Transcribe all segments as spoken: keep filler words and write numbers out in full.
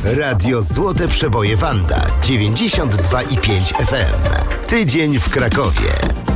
Radio Złote Przeboje Wanda dziewięćdziesiąt dwa i pięć F M. Tydzień w Krakowie.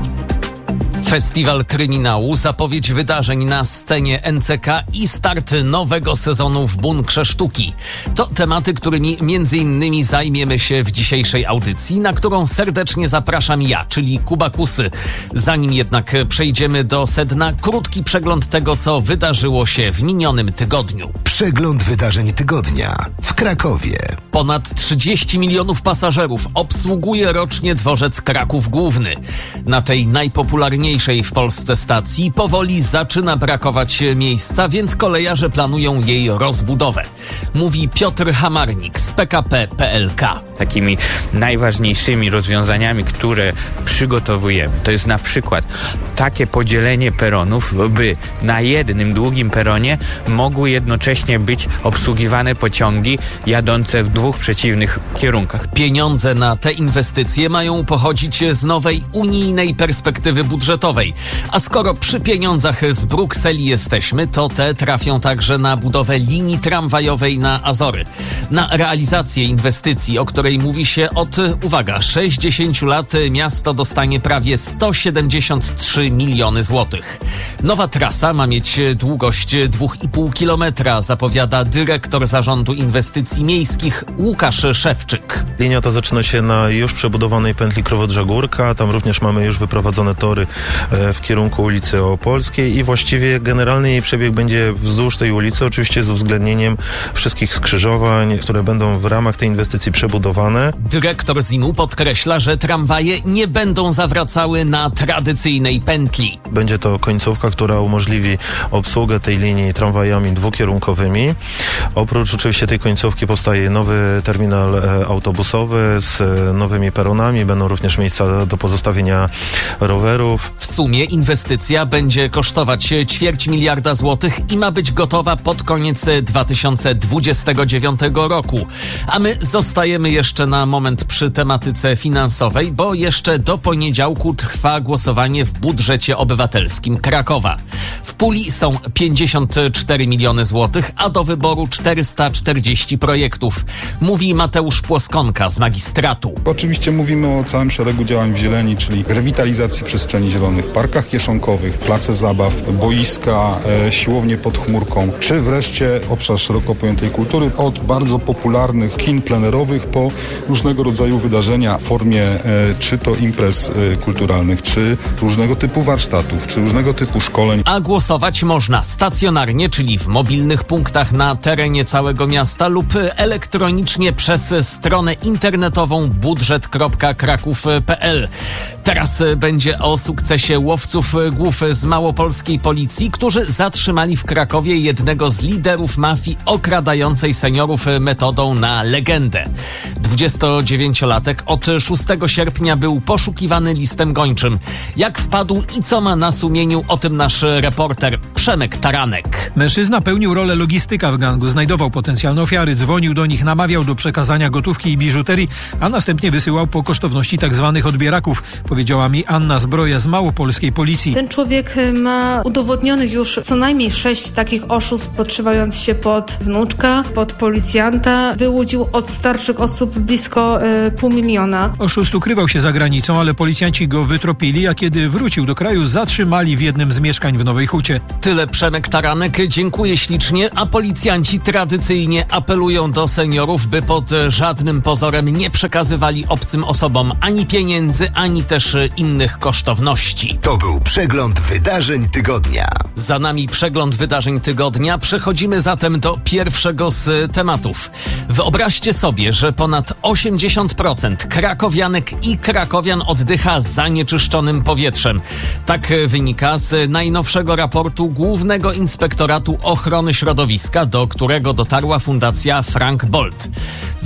Festiwal Kryminału, zapowiedź wydarzeń na scenie N C K i start nowego sezonu w Bunkrze Sztuki. To tematy, którymi między innymi zajmiemy się w dzisiejszej audycji, na którą serdecznie zapraszam ja, czyli Kuba Kusy. Zanim jednak przejdziemy do sedna, krótki przegląd tego, co wydarzyło się w minionym tygodniu. Przegląd wydarzeń tygodnia w Krakowie. Ponad trzydzieści milionów pasażerów obsługuje rocznie dworzec Kraków Główny. Na tej najpopularniejszej w Polsce stacji powoli zaczyna brakować miejsca, więc kolejarze planują jej rozbudowę. Mówi Piotr Hamarnik z P K P P L K. Takimi najważniejszymi rozwiązaniami, które przygotowujemy, to jest na przykład takie podzielenie peronów, by na jednym długim peronie mogły jednocześnie być obsługiwane pociągi jadące w dwóch przeciwnych kierunkach. Pieniądze na te inwestycje mają pochodzić z nowej unijnej perspektywy budżetowej. A skoro przy pieniądzach z Brukseli jesteśmy, to te trafią także na budowę linii tramwajowej na Azory. Na realizację inwestycji, o której mówi się od, uwaga, sześćdziesięciu lat, miasto dostanie prawie sto siedemdziesiąt trzy miliony złotych. Nowa trasa ma mieć długość dwa i pół kilometra, zapowiada dyrektor Zarządu Inwestycji Miejskich Łukasz Szewczyk. Linia ta zaczyna się na już przebudowanej pętli Krowodrza-Górka. Tam również mamy już wyprowadzone tory w kierunku ulicy Opolskiej i właściwie generalny jej przebieg będzie wzdłuż tej ulicy, oczywiście z uwzględnieniem wszystkich skrzyżowań, które będą w ramach tej inwestycji przebudowane. Dyrektor zimu podkreśla, że tramwaje nie będą zawracały na tradycyjnej pętli. Będzie to końcówka, która umożliwi obsługę tej linii tramwajami dwukierunkowymi. Oprócz oczywiście tej końcówki powstaje nowy terminal e, autobusowy z e, nowymi peronami. Będą również miejsca do pozostawienia rowerów. W sumie inwestycja będzie kosztować ćwierć miliarda złotych i ma być gotowa pod koniec dwa tysiące dwudziestego dziewiątego roku. A my zostajemy jeszcze na moment przy tematyce finansowej, bo jeszcze do poniedziałku trwa głosowanie w budżecie obywatelskim Krakowa. W puli są pięćdziesiąt cztery miliony złotych, a do wyboru czterysta czterdzieści projektów. Mówi Mateusz Płoskonka z magistratu. Oczywiście mówimy o całym szeregu działań w zieleni, czyli rewitalizacji przestrzeni zielonych, parkach kieszonkowych, place zabaw, boiska, e, siłownie pod chmurką, czy wreszcie obszar szeroko pojętej kultury, od bardzo popularnych kin plenerowych po różnego rodzaju wydarzenia w formie e, czy to imprez e, kulturalnych, czy różnego typu warsztatów, czy różnego typu szkoleń. A głosować można stacjonarnie, czyli w mobilnych punktach na terenie całego miasta lub elektronicznie przez stronę internetową budżet kropka kraków kropka p l. Teraz będzie o sukcesie łowców głów z małopolskiej policji, którzy zatrzymali w Krakowie jednego z liderów mafii okradającej seniorów metodą na legendę. dwudziestodziewięciolatek od szóstego sierpnia był poszukiwany listem gończym. Jak wpadł i co ma na sumieniu, o tym nasz reporter Przemek Taranek. Mężczyzna pełnił rolę logistyka w gangu, znajdował potencjalne ofiary, dzwonił do nich, namawiał do przekazania gotówki i biżuterii, a następnie wysyłał po kosztowności tak zwanych odbieraków, powiedziała mi Anna Zbroja z małopolskiej policji. Ten człowiek ma udowodnionych już co najmniej sześć takich oszustw, podszywając się pod wnuczka, pod policjanta. Wyłudził od starszych osób blisko y, pół miliona. Oszust ukrywał się za granicą, ale policjanci go wytropili, a kiedy wrócił do kraju, zatrzymali w jednym z mieszkań w Nowej Hucie. Tyle Przemek Taranek, dziękuję ślicznie, a policjanci tradycyjnie apelują do seniorów, by pod żadnym pozorem nie przekazywali obcym osobom ani pieniędzy, ani też innych kosztowności. To był przegląd wydarzeń tygodnia. Za nami przegląd wydarzeń tygodnia. Przechodzimy zatem do pierwszego z tematów. Wyobraźcie sobie, że ponad osiemdziesiąt procent krakowianek i krakowian oddycha zanieczyszczonym powietrzem. Tak wynika z najnowszego raportu Głównego Inspektoratu Ochrony Środowiska, do którego dotarła Fundacja Frank Bold.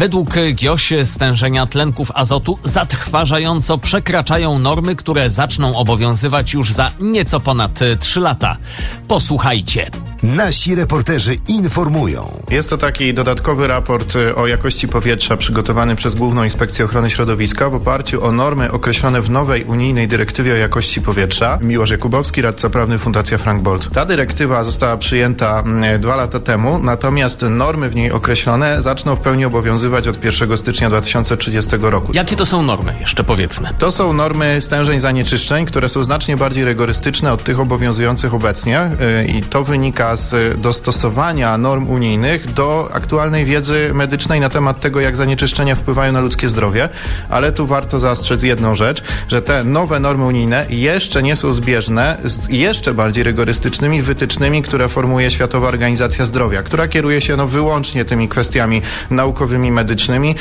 Według GIOŚ stężenia tlenków azotu zatrważająco przekraczają normy, które zaczną obowiązywać już za nieco ponad trzy lata. Posłuchajcie. Nasi reporterzy informują. Jest to taki dodatkowy raport o jakości powietrza przygotowany przez Główną Inspekcję Ochrony Środowiska w oparciu o normy określone w nowej unijnej dyrektywie o jakości powietrza. Miłosz Jakubowski, radca prawny Fundacja Frank Bold. Ta dyrektywa została przyjęta dwa lata temu, natomiast normy w niej określone zaczną w pełni obowiązywać od pierwszego stycznia dwa tysiące trzydziestego roku. Jakie to są normy? Jeszcze powiedzmy. To są normy stężeń zanieczyszczeń, które są znacznie bardziej rygorystyczne od tych obowiązujących obecnie i to wynika z dostosowania norm unijnych do aktualnej wiedzy medycznej na temat tego, jak zanieczyszczenia wpływają na ludzkie zdrowie, ale tu warto zastrzec jedną rzecz, że te nowe normy unijne jeszcze nie są zbieżne z jeszcze bardziej rygorystycznymi wytycznymi, które formułuje Światowa Organizacja Zdrowia, która kieruje się no, wyłącznie tymi kwestiami naukowymi, medycznymi.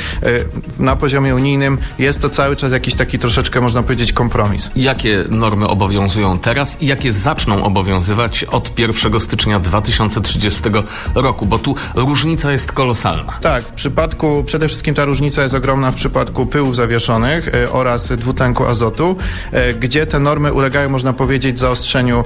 Na poziomie unijnym jest to cały czas jakiś taki troszeczkę, można powiedzieć, kompromis. Jakie normy obowiązują teraz i jakie zaczną obowiązywać od pierwszego stycznia dwa tysiące trzydziestego roku, bo tu różnica jest kolosalna. Tak, w przypadku, przede wszystkim ta różnica jest ogromna w przypadku pyłów zawieszonych y, oraz dwutlenku azotu, y, gdzie te normy ulegają, można powiedzieć, zaostrzeniu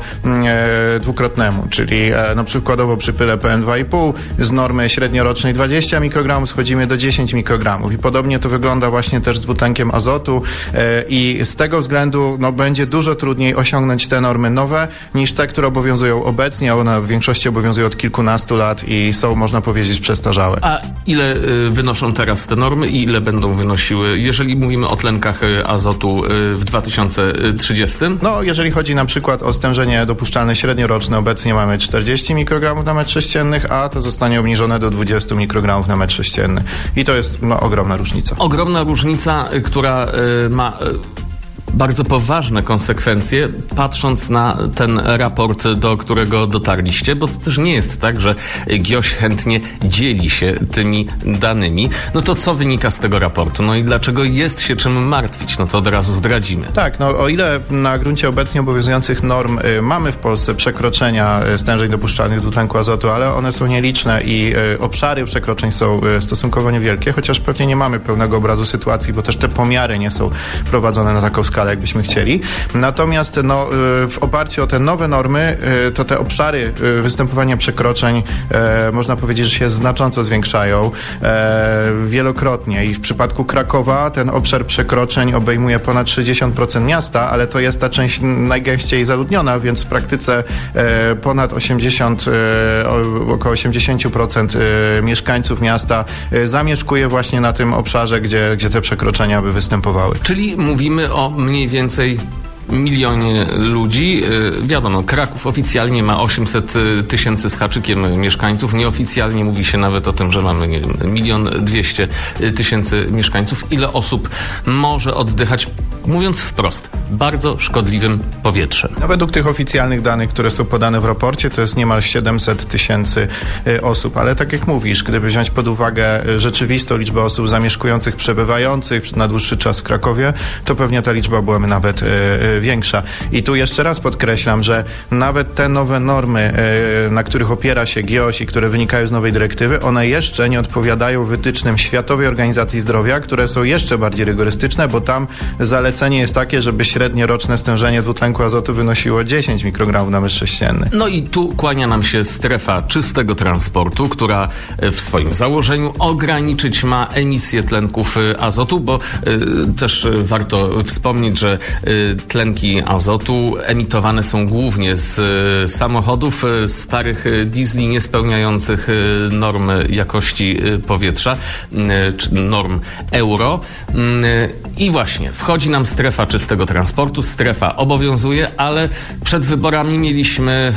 y, dwukrotnemu, czyli y, no przykładowo przy pyle P M dwa i pół z normy średniorocznej dwadzieścia mikrogramów schodzimy do dziesięć mikrogramów i podobnie to wygląda właśnie też z dwutlenkiem azotu y, i z tego względu no, będzie dużo trudniej osiągnąć te normy nowe niż te, które obowiązują obecnie, a one w większości obowiązują od kilkunastu lat i są, można powiedzieć, przestarzałe. A ile y, wynoszą teraz te normy i ile będą wynosiły, jeżeli mówimy o tlenkach y, azotu y, w dwa tysiące trzydziestym? No, jeżeli chodzi na przykład o stężenie dopuszczalne średnioroczne, obecnie mamy czterdzieści mikrogramów na metr sześcienny, a to zostanie obniżone do dwadzieścia mikrogramów na metr sześcienny. I to jest no, ogromna różnica. Ogromna różnica, y, która y, ma... Y, bardzo poważne konsekwencje, patrząc na ten raport, do którego dotarliście, bo to też nie jest tak, że GIOŚ chętnie dzieli się tymi danymi. No to co wynika z tego raportu? No i dlaczego jest się czym martwić? No to od razu zdradzimy. Tak, no o ile na gruncie obecnie obowiązujących norm y, mamy w Polsce przekroczenia y, stężeń dopuszczalnych dwutlenku azotu, ale one są nieliczne i y, obszary przekroczeń są y, stosunkowo niewielkie, chociaż pewnie nie mamy pełnego obrazu sytuacji, bo też te pomiary nie są prowadzone na taką skalę, jakbyśmy chcieli. Natomiast no, w oparciu o te nowe normy, to te obszary występowania przekroczeń można powiedzieć, że się znacząco zwiększają wielokrotnie i w przypadku Krakowa ten obszar przekroczeń obejmuje ponad sześćdziesiąt procent miasta, ale to jest ta część najgęściej zaludniona, więc w praktyce ponad osiemdziesiąt, około osiemdziesiąt procent mieszkańców miasta zamieszkuje właśnie na tym obszarze, gdzie, gdzie te przekroczenia by występowały. Czyli mówimy o mniej więcej milionie ludzi. Wiadomo, Kraków oficjalnie ma osiemset tysięcy z haczykiem mieszkańców. Nieoficjalnie mówi się nawet o tym, że mamy, nie wiem, milion dwieście tysięcy mieszkańców. Ile osób może oddychać, mówiąc wprost, bardzo szkodliwym powietrzem? No, według tych oficjalnych danych, które są podane w raporcie, to jest niemal siedemset tysięcy osób. Ale tak jak mówisz, gdyby wziąć pod uwagę rzeczywistą liczbę osób zamieszkujących, przebywających na dłuższy czas w Krakowie, to pewnie ta liczba byłaby nawet większa. I tu jeszcze raz podkreślam, że nawet te nowe normy, na których opiera się GIOŚ i które wynikają z nowej dyrektywy, one jeszcze nie odpowiadają wytycznym Światowej Organizacji Zdrowia, które są jeszcze bardziej rygorystyczne, bo tam zalecenie jest takie, żeby średnie roczne stężenie dwutlenku azotu wynosiło dziesięć mikrogramów na metr sześcienny. No i tu kłania nam się strefa czystego transportu, która w swoim założeniu ograniczyć ma emisję tlenków azotu, bo y, też warto wspomnieć, że y, tlenki azotu emitowane są głównie z y, samochodów, y, starych diesli niespełniających y, norm jakości y, powietrza, y, czy norm euro. Y, I właśnie wchodzi nam strefa czystego transportu, strefa obowiązuje, ale przed wyborami mieliśmy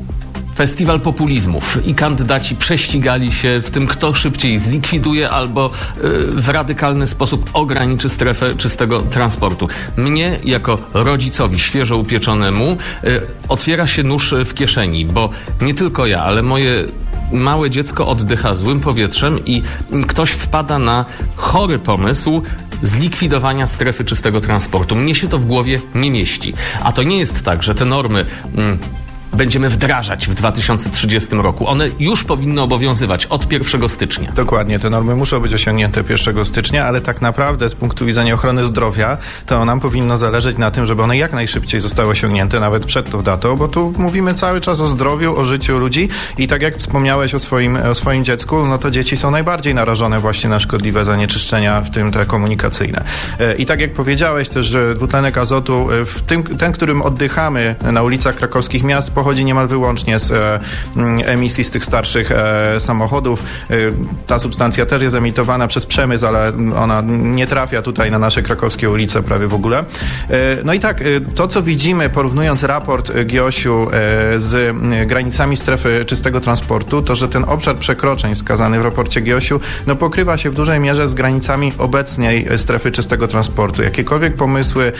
festiwal populizmów i kandydaci prześcigali się w tym, kto szybciej zlikwiduje albo y, w radykalny sposób ograniczy strefę czystego transportu. Mnie, jako rodzicowi świeżo upieczonemu, y, otwiera się nóż w kieszeni, bo nie tylko ja, ale moje małe dziecko oddycha złym powietrzem i ktoś wpada na chory pomysł zlikwidowania strefy czystego transportu. Mnie się to w głowie nie mieści. A to nie jest tak, że te normy... Mm, będziemy wdrażać w dwa tysiące trzydziestym roku. One już powinny obowiązywać od pierwszego stycznia. Dokładnie, te normy muszą być osiągnięte pierwszego stycznia, ale tak naprawdę z punktu widzenia ochrony zdrowia to nam powinno zależeć na tym, żeby one jak najszybciej zostały osiągnięte, nawet przed tą datą, bo tu mówimy cały czas o zdrowiu, o życiu ludzi i tak jak wspomniałeś o swoim, o swoim dziecku, no to dzieci są najbardziej narażone właśnie na szkodliwe zanieczyszczenia, w tym te komunikacyjne. I tak jak powiedziałeś też, że dwutlenek azotu, w tym, ten, którym oddychamy na ulicach krakowskich miast, pochodzi niemal wyłącznie z e, emisji z tych starszych e, samochodów. E, ta substancja też jest emitowana przez przemysł, ale ona nie trafia tutaj na nasze krakowskie ulice prawie w ogóle. E, no i tak, e, to co widzimy, porównując raport Giosiu e, z granicami strefy czystego transportu, to że ten obszar przekroczeń wskazany w raporcie Giosiu no, pokrywa się w dużej mierze z granicami obecnej strefy czystego transportu. Jakiekolwiek pomysły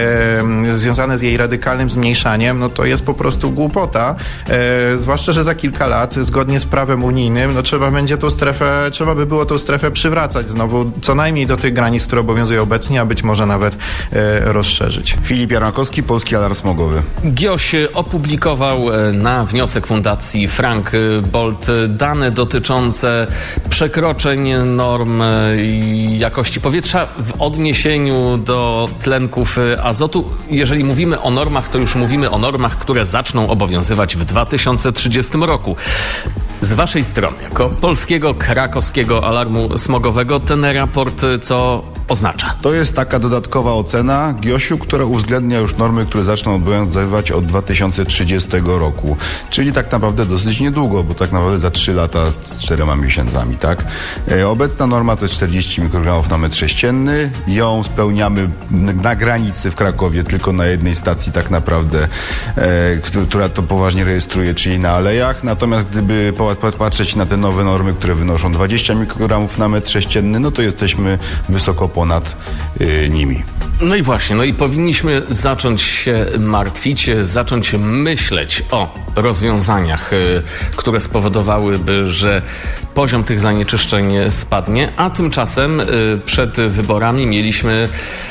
e, związane z jej radykalnym zmniejszaniem, no to jest po prostu głupota. E, zwłaszcza, że za kilka lat, zgodnie z prawem unijnym, no trzeba będzie tą strefę, trzeba by było tą strefę przywracać znowu co najmniej do tych granic, które obowiązują obecnie, a być może nawet e, rozszerzyć. Filip Jarmakowski, Polski Alarm Smogowy. Gioś opublikował na wniosek Fundacji Frank Bold dane dotyczące przekroczeń norm jakości powietrza w odniesieniu do tlenków azotu. Jeżeli mówimy o normach, to już mówimy o normach, które zaczną obowiązywać w dwa tysiące trzydziestym roku. Z waszej strony, jako Polskiego Krakowskiego Alarmu Smogowego, ten raport co oznacza? To jest taka dodatkowa ocena Giosiu, która uwzględnia już normy, które zaczną obowiązywać od dwa tysiące trzydziestego roku. Czyli tak naprawdę dosyć niedługo, bo tak naprawdę za trzy lata z czterema miesiącami, tak? E, obecna norma to jest czterdzieści mikrogramów na metr sześcienny. Ją spełniamy na granicy w Krakowie, tylko na jednej stacji tak naprawdę, e, która to poważnie rejestruje, czyli na Alejach. Natomiast gdyby patrzeć na te nowe normy, które wynoszą dwadzieścia mikrogramów na metr sześcienny, no to jesteśmy wysoko ponad y, nimi. No i właśnie, no i powinniśmy zacząć się martwić, zacząć myśleć o rozwiązaniach, y, które spowodowałyby, że poziom tych zanieczyszczeń spadnie, a tymczasem y, przed wyborami mieliśmy...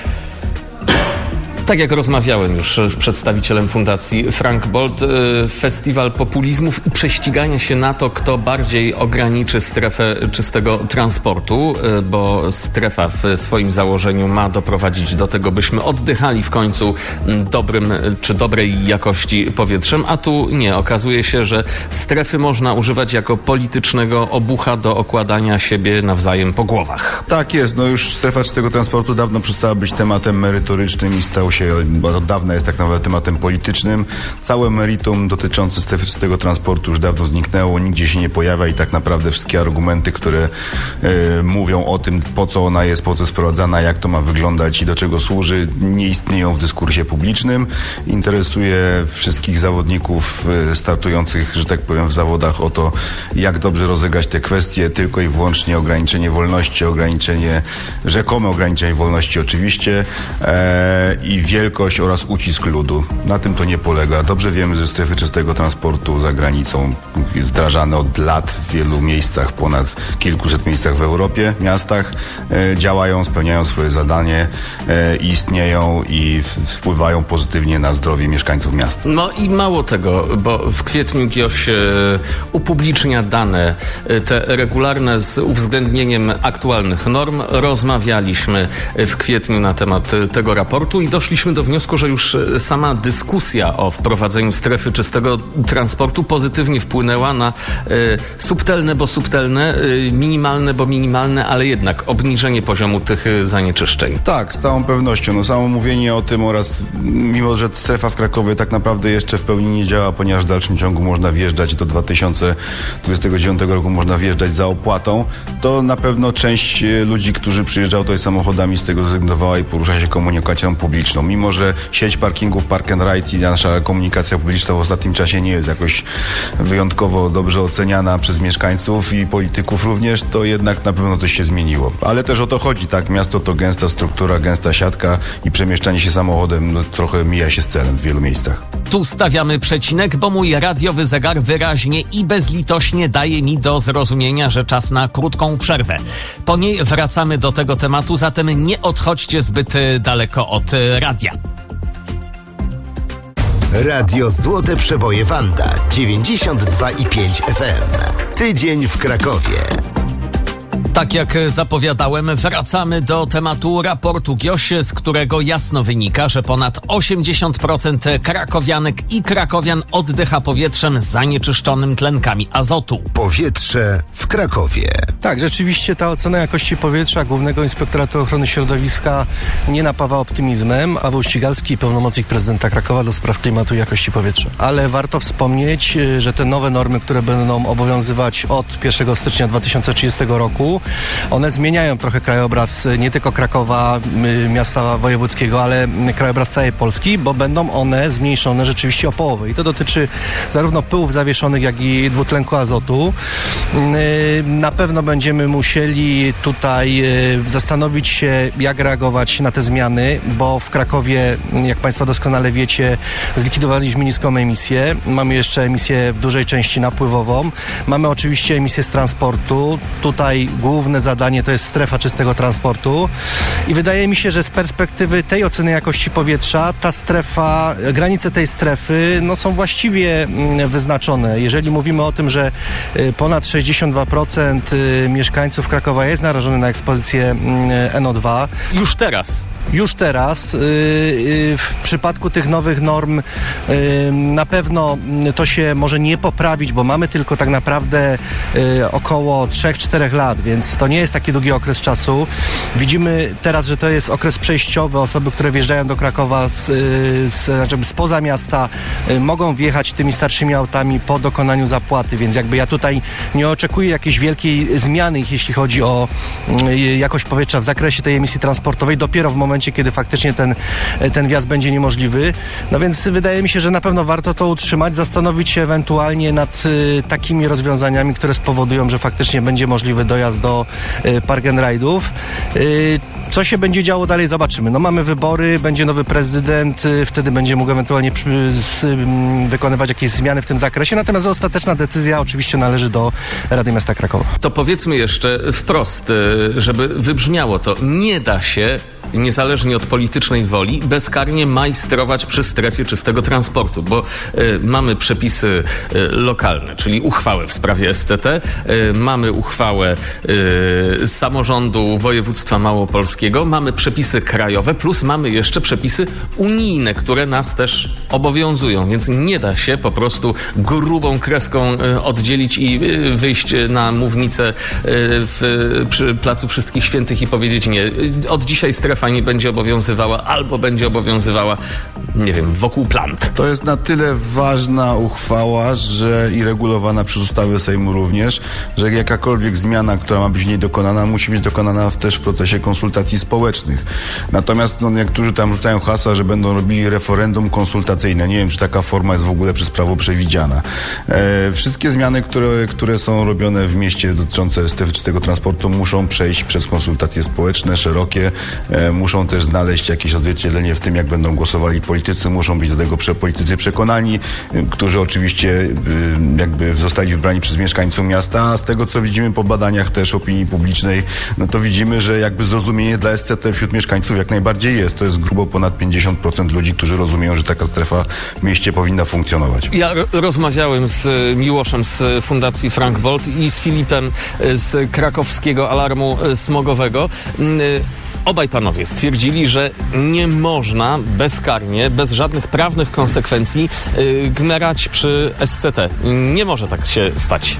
Tak jak rozmawiałem już z przedstawicielem Fundacji Frank Bold, festiwal populizmów i prześcigania się na to, kto bardziej ograniczy strefę czystego transportu, bo strefa w swoim założeniu ma doprowadzić do tego, byśmy oddychali w końcu dobrym czy dobrej jakości powietrzem, a tu nie. Okazuje się, że strefy można używać jako politycznego obucha do okładania siebie nawzajem po głowach. Tak jest, no już strefa czystego transportu dawno przestała być tematem merytorycznym i stał się, bo od dawna jest tak naprawdę tematem politycznym. Całe meritum dotyczące strefy czystego transportu już dawno zniknęło, nigdzie się nie pojawia i tak naprawdę wszystkie argumenty, które e, mówią o tym, po co ona jest, po co jest wprowadzana, jak to ma wyglądać i do czego służy, nie istnieją w dyskursie publicznym. Interesuje wszystkich zawodników e, startujących, że tak powiem, w zawodach o to, jak dobrze rozegrać te kwestie, tylko i wyłącznie ograniczenie wolności, ograniczenie, rzekome ograniczenie wolności oczywiście e, i wielkość oraz ucisk ludu. Na tym to nie polega. Dobrze wiemy, że strefy czystego transportu za granicą jest wdrażane od lat w wielu miejscach, ponad kilkuset miejscach w Europie, miastach. E, działają, spełniają swoje zadanie, e, istnieją i w, wpływają pozytywnie na zdrowie mieszkańców miasta. No i mało tego, bo w kwietniu Gioś e, upublicznia dane e, te regularne z uwzględnieniem aktualnych norm. Rozmawialiśmy w kwietniu na temat tego raportu i doszliśmy do wniosku, że już sama dyskusja o wprowadzeniu strefy czystego transportu pozytywnie wpłynęła na y, subtelne, bo subtelne, y, minimalne, bo minimalne, ale jednak obniżenie poziomu tych zanieczyszczeń. Tak, z całą pewnością. No, samo mówienie o tym oraz mimo, że strefa w Krakowie tak naprawdę jeszcze w pełni nie działa, ponieważ w dalszym ciągu można wjeżdżać do dwa tysiące dwudziestego dziewiątego roku można wjeżdżać za opłatą, to na pewno część ludzi, którzy przyjeżdżają tutaj samochodami, z tego zrezygnowała i porusza się komunikacją publiczną. Mimo, że sieć parkingów Park and Ride i nasza komunikacja publiczna w ostatnim czasie nie jest jakoś wyjątkowo dobrze oceniana przez mieszkańców i polityków również, to jednak na pewno coś się zmieniło. Ale też o to chodzi, tak? Miasto to gęsta struktura, gęsta siatka i przemieszczanie się samochodem no, trochę mija się z celem w wielu miejscach. Tu stawiamy przecinek, bo mój radiowy zegar wyraźnie i bezlitośnie daje mi do zrozumienia, że czas na krótką przerwę. Po niej wracamy do tego tematu, zatem nie odchodźcie zbyt daleko od radia. Radio Złote Przeboje Wanda dziewięćdziesiąt dwa i pięć F M. Tydzień w Krakowie. Tak jak zapowiadałem, wracamy do tematu raportu G I O Ś, z którego jasno wynika, że ponad osiemdziesiąt procent krakowianek i krakowian oddycha powietrzem zanieczyszczonym tlenkami azotu. Powietrze w Krakowie. Tak, rzeczywiście ta ocena jakości powietrza Głównego Inspektoratu Ochrony Środowiska nie napawa optymizmem. Paweł Ścigalski, pełnomocnik prezydenta Krakowa do spraw klimatu i jakości powietrza. Ale warto wspomnieć, że te nowe normy, które będą obowiązywać od pierwszego stycznia dwa tysiące trzydziestego roku, one zmieniają trochę krajobraz nie tylko Krakowa, miasta wojewódzkiego, ale krajobraz całej Polski, bo będą one zmniejszone rzeczywiście o połowę. I to dotyczy zarówno pyłów zawieszonych, jak i dwutlenku azotu. Na pewno będziemy musieli tutaj zastanowić się, jak reagować na te zmiany, bo w Krakowie, jak Państwo doskonale wiecie, zlikwidowaliśmy niską emisję. Mamy jeszcze emisję w dużej części napływową. Mamy oczywiście emisję z transportu. Tutaj główne zadanie to jest strefa czystego transportu i wydaje mi się, że z perspektywy tej oceny jakości powietrza ta strefa, granice tej strefy no, są właściwie wyznaczone. Jeżeli mówimy o tym, że ponad sześćdziesiąt dwa procent mieszkańców Krakowa jest narażony na ekspozycję N O dwa. Już teraz. Już teraz. W przypadku tych nowych norm na pewno to się może nie poprawić, bo mamy tylko tak naprawdę około trzy cztery lat, więc to nie jest taki długi okres czasu. Widzimy teraz, że to jest okres przejściowy. Osoby, które wjeżdżają do Krakowa z, z, znaczy spoza miasta, mogą wjechać tymi starszymi autami po dokonaniu zapłaty, więc jakby ja tutaj nie oczekuję jakiejś wielkiej zmiany, jeśli chodzi o jakość powietrza w zakresie tej emisji transportowej, dopiero w momencie, kiedy faktycznie ten, ten wjazd będzie niemożliwy. No więc wydaje mi się, że na pewno warto to utrzymać, zastanowić się ewentualnie nad y, takimi rozwiązaniami, które spowodują, że faktycznie będzie możliwy dojazd do y, park and ride'ów. Y, Co się będzie działo dalej, zobaczymy. No mamy wybory, będzie nowy prezydent, y, wtedy będzie mógł ewentualnie przy, z, y, wykonywać jakieś zmiany w tym zakresie, natomiast ostateczna decyzja oczywiście należy do Rady Miasta Krakowa. To powiedzmy jeszcze wprost, żeby wybrzmiało to, nie da się niezależnie od politycznej woli, bezkarnie majstrować przy strefie czystego transportu, bo y, mamy przepisy y, lokalne, czyli uchwałę w sprawie S C T, y, mamy uchwałę y, z samorządu województwa małopolskiego, mamy przepisy krajowe, plus mamy jeszcze przepisy unijne, które nas też obowiązują, więc nie da się po prostu grubą kreską y, oddzielić i y, wyjść na mównicę y, w, przy Placu Wszystkich Świętych i powiedzieć nie, y, od dzisiaj strefa nie będzie obowiązywała, albo będzie obowiązywała, nie wiem, wokół plant. To jest na tyle ważna uchwała, że i regulowana przez ustawy Sejmu również, że jakakolwiek zmiana, która ma być w niej dokonana, musi być dokonana w, też w procesie konsultacji społecznych. Natomiast no, niektórzy tam rzucają hasła, że będą robili referendum konsultacyjne. Nie wiem, czy taka forma jest w ogóle przez prawo przewidziana. E, wszystkie zmiany, które, które są robione w mieście dotyczące strefy czystego transportu, muszą przejść przez konsultacje społeczne, szerokie, e, muszą też znaleźć jakieś odzwierciedlenie w tym, jak będą głosowali politycy, muszą być do tego prze, politycy przekonani, y, którzy oczywiście y, jakby zostali wybrani przez mieszkańców miasta, a z tego, co widzimy po badaniach też opinii publicznej, no to widzimy, że jakby zrozumienie dla S C T wśród mieszkańców jak najbardziej jest. To jest grubo ponad pięćdziesiąt procent ludzi, którzy rozumieją, że taka strefa w mieście powinna funkcjonować. Ja ro- rozmawiałem z Miłoszem z Fundacji Frank Bolt i z Filipem z krakowskiego alarmu smogowego. Y- Obaj panowie stwierdzili, że nie można bezkarnie, bez żadnych prawnych konsekwencji yy, gmerać przy S C T. Nie może tak się stać.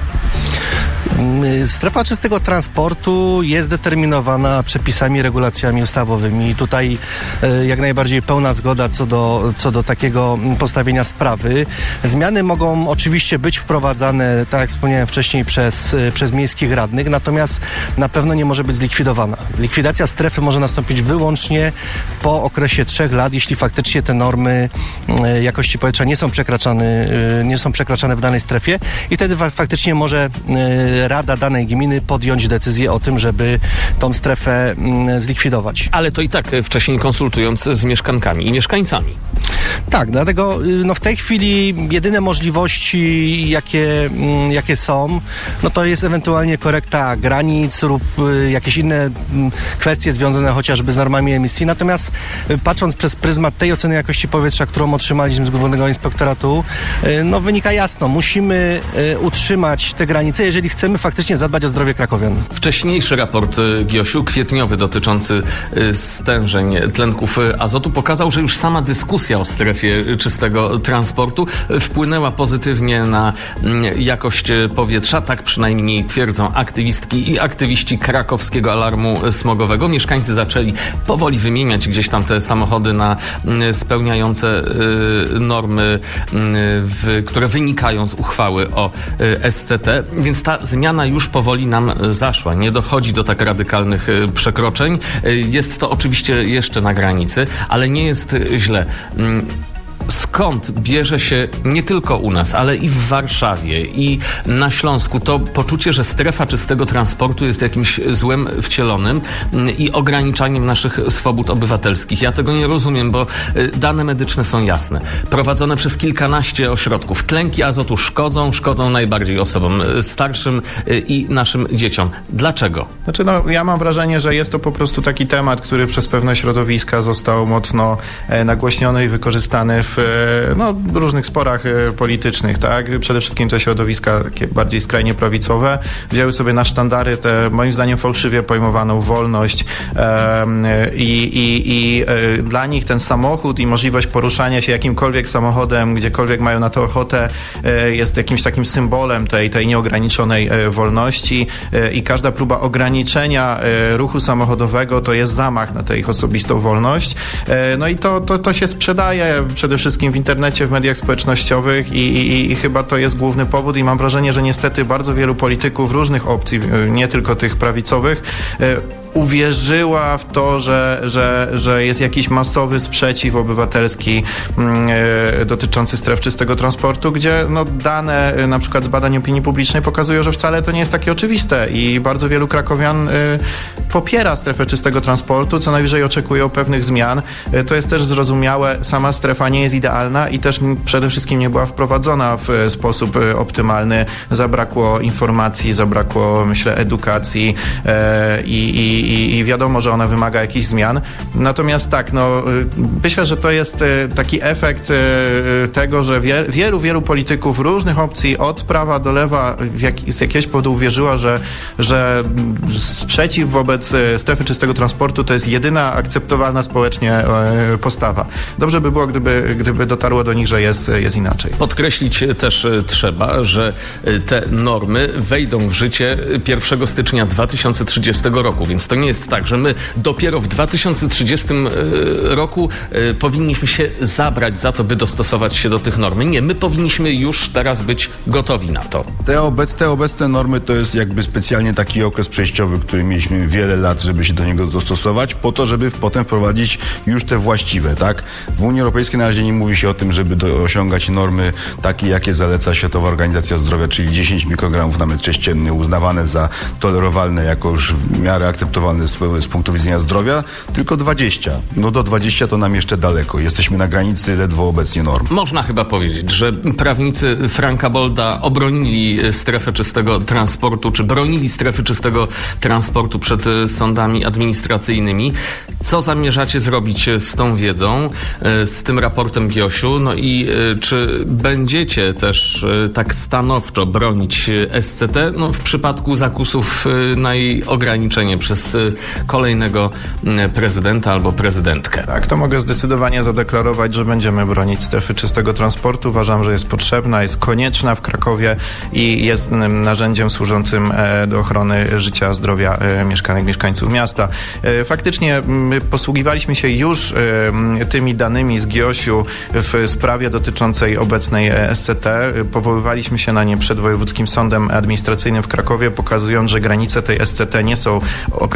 Strefa czystego transportu jest determinowana przepisami, regulacjami ustawowymi i tutaj e, jak najbardziej pełna zgoda co do, co do takiego postawienia sprawy. Zmiany mogą oczywiście być wprowadzane, tak jak wspomniałem wcześniej, przez, przez miejskich radnych, natomiast na pewno nie może być zlikwidowana. Likwidacja strefy może nastąpić wyłącznie po okresie trzech lat, jeśli faktycznie te normy e, jakości powietrza nie są przekraczane, e, nie są przekraczane w danej strefie i wtedy fa- faktycznie może e, rada danej gminy podjąć decyzję o tym, żeby tą strefę zlikwidować. Ale to i tak wcześniej konsultując z mieszkankami i mieszkańcami. Tak, dlatego no w tej chwili jedyne możliwości, jakie, jakie są, no to jest ewentualnie korekta granic lub jakieś inne kwestie związane chociażby z normami emisji. Natomiast patrząc przez pryzmat tej oceny jakości powietrza, którą otrzymaliśmy z Głównego Inspektoratu, no wynika jasno, musimy utrzymać te granice, jeżeli chcemy faktycznie zadbać o zdrowie krakowian. Wcześniejszy raport Giosiu, kwietniowy, dotyczący stężeń tlenków azotu, pokazał, że już sama dyskusja o strefie czystego transportu wpłynęła pozytywnie na jakość powietrza. Tak przynajmniej twierdzą aktywistki i aktywiści krakowskiego alarmu smogowego. Mieszkańcy zaczęli powoli wymieniać gdzieś tam te samochody na spełniające normy, w, które wynikają z uchwały o S C T, więc ta zmiana już powoli nam zaszła. Nie dochodzi do tak radykalnych przekroczeń. Jest to oczywiście jeszcze na granicy, ale nie jest źle. Skąd bierze się nie tylko u nas, ale i w Warszawie i na Śląsku to poczucie, że strefa czystego transportu jest jakimś złem wcielonym i ograniczaniem naszych swobód obywatelskich? Ja tego nie rozumiem, bo dane medyczne są jasne. Prowadzone przez kilkanaście ośrodków. Tlenki azotu szkodzą, szkodzą najbardziej osobom starszym i naszym dzieciom. Dlaczego? Znaczy, no, ja mam wrażenie, że jest to po prostu taki temat, który przez pewne środowiska został mocno e, nagłośniony i wykorzystany w no, różnych sporach politycznych, tak? Przede wszystkim te środowiska takie bardziej skrajnie prawicowe wzięły sobie na sztandary tę, moim zdaniem, fałszywie pojmowaną wolność e, i, i, i e, dla nich ten samochód i możliwość poruszania się jakimkolwiek samochodem, gdziekolwiek mają na to ochotę, e, jest jakimś takim symbolem tej, tej nieograniczonej e, wolności e, i każda próba ograniczenia e, ruchu samochodowego to jest zamach na tę ich osobistą wolność. E, no i to, to, to się sprzedaje przede wszystkim w internecie, w mediach społecznościowych i, i, i chyba to jest główny powód i mam wrażenie, że niestety bardzo wielu polityków różnych opcji, nie tylko tych prawicowych, uwierzyła w to, że, że, że jest jakiś masowy sprzeciw obywatelski yy, dotyczący stref czystego transportu, gdzie no, dane yy, na przykład z badań opinii publicznej pokazują, że wcale to nie jest takie oczywiste i bardzo wielu krakowian yy, popiera strefę czystego transportu, co najwyżej oczekują pewnych zmian. Yy, to jest też zrozumiałe, sama strefa nie jest idealna i też przede wszystkim nie była wprowadzona w yy, sposób yy, optymalny. Zabrakło informacji, zabrakło, myślę, edukacji yy, i I, i wiadomo, że ona wymaga jakichś zmian. Natomiast tak, no, myślę, że to jest taki efekt tego, że wie, wielu, wielu polityków różnych opcji od prawa do lewa jak, z jakiegoś powodu uwierzyła, że, że sprzeciw wobec strefy czystego transportu to jest jedyna akceptowalna społecznie postawa. Dobrze by było, gdyby, gdyby dotarło do nich, że jest, jest inaczej. Podkreślić też trzeba, że te normy wejdą w życie pierwszego stycznia dwa tysiące trzydziestego roku, więc to nie jest tak, że my dopiero w dwa tysiące trzydziestym roku powinniśmy się zabrać za to, by dostosować się do tych norm. Nie, my powinniśmy już teraz być gotowi na to. Te obecne, te obecne normy to jest jakby specjalnie taki okres przejściowy, który mieliśmy wiele lat, żeby się do niego dostosować, po to, żeby potem wprowadzić już te właściwe, tak? W Unii Europejskiej na razie nie mówi się o tym, żeby do, osiągać normy takie, jakie zaleca Światowa Organizacja Zdrowia, czyli dziesięć mikrogramów na metr sześcienny, uznawane za tolerowalne jako już w miarę akceptowalne z, z punktu widzenia zdrowia, tylko dwadzieścia. No do dwudziestu to nam jeszcze daleko. Jesteśmy na granicy ledwo obecnie norm. Można chyba powiedzieć, że prawnicy Franka Bolda obronili strefę czystego transportu, czy bronili strefy czystego transportu przed sądami administracyjnymi. Co zamierzacie zrobić z tą wiedzą, z tym raportem Giosiu? No i czy będziecie też tak stanowczo bronić S C T, no w przypadku zakusów na jej ograniczenie przez kolejnego prezydenta albo prezydentkę? Tak, to mogę zdecydowanie zadeklarować, że będziemy bronić strefy czystego transportu. Uważam, że jest potrzebna, jest konieczna w Krakowie i jest narzędziem służącym do ochrony życia, zdrowia mieszkanek, mieszkańców miasta. Faktycznie my posługiwaliśmy się już tymi danymi z Giosiu w sprawie dotyczącej obecnej S C T. Powoływaliśmy się na nie przed Wojewódzkim Sądem Administracyjnym w Krakowie, pokazując, że granice tej S C T nie są określone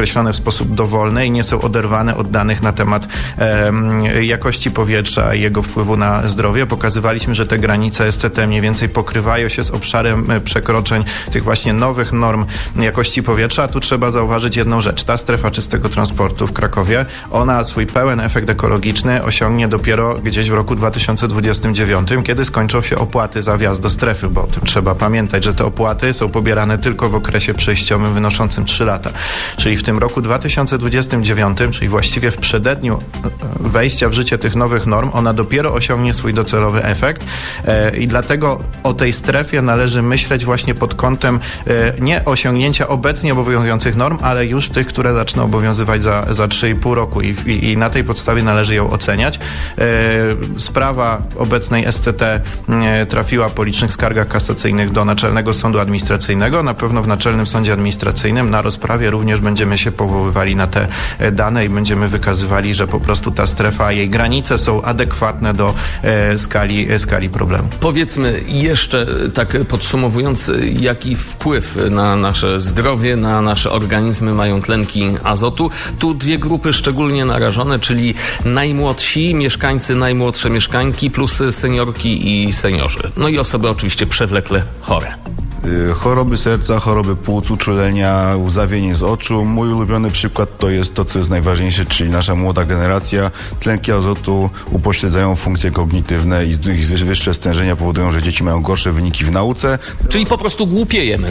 określone w sposób dowolny i nie są oderwane od danych na temat e, jakości powietrza i jego wpływu na zdrowie. Pokazywaliśmy, że te granice S C T mniej więcej pokrywają się z obszarem przekroczeń tych właśnie nowych norm jakości powietrza. A tu trzeba zauważyć jedną rzecz. Ta strefa czystego transportu w Krakowie, ona swój pełen efekt ekologiczny osiągnie dopiero gdzieś w roku dwa tysiące dwudziestym dziewiątym, kiedy skończą się opłaty za wjazd do strefy, bo o tym trzeba pamiętać, że te opłaty są pobierane tylko w okresie przejściowym wynoszącym trzy lata. Czyli w tym roku dwa tysiące dwudziestym dziewiątym, czyli właściwie w przededniu wejścia w życie tych nowych norm, ona dopiero osiągnie swój docelowy efekt e, i dlatego o tej strefie należy myśleć właśnie pod kątem e, nie osiągnięcia obecnie obowiązujących norm, ale już tych, które zaczną obowiązywać za, za trzy i pół roku i, i, i na tej podstawie należy ją oceniać. E, sprawa obecnej S C T e, trafiła po licznych skargach kasacyjnych do Naczelnego Sądu Administracyjnego. Na pewno w Naczelnym Sądzie Administracyjnym na rozprawie również będziemy się powoływali na te dane i będziemy wykazywali, że po prostu ta strefa, jej granice są adekwatne do e, skali, e, skali problemu. Powiedzmy jeszcze tak podsumowując, jaki wpływ na nasze zdrowie, na nasze organizmy mają tlenki azotu. Tu dwie grupy szczególnie narażone, czyli najmłodsi mieszkańcy, najmłodsze mieszkańki plus seniorki i seniorzy. No i osoby oczywiście przewlekle chore. Choroby serca, choroby płuc, uczulenia, łzawienie z oczu. Mój ulubiony przykład to jest to, co jest najważniejsze, czyli nasza młoda generacja. Tlenki azotu upośledzają funkcje kognitywne i ich wyższe stężenia powodują, że dzieci mają gorsze wyniki w nauce. Czyli po prostu głupiejemy.